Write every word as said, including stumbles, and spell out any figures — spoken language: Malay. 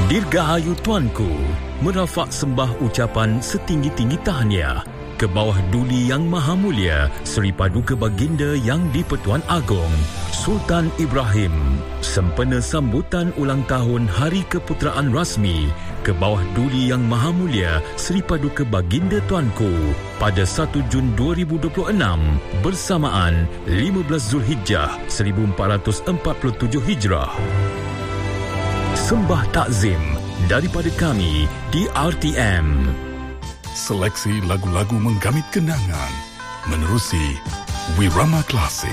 Dirgahayu Tuanku, merafak sembah ucapan setinggi-tinggi tahniah ke bawah Duli Yang Maha Mulia Seri Paduka Baginda Yang di-Pertuan Agong Sultan Ibrahim, sempena sambutan ulang tahun Hari Keputeraan Rasmi ke bawah Duli Yang Maha Mulia Seri Paduka Baginda Tuanku pada satu Jun dua ribu dua puluh enam bersamaan lima belas Zulhijjah seribu empat ratus empat puluh tujuh Hijrah. Sembah takzim daripada kami di R T M. Seleksi lagu-lagu menggamit kenangan menerusi Wirama Klasik.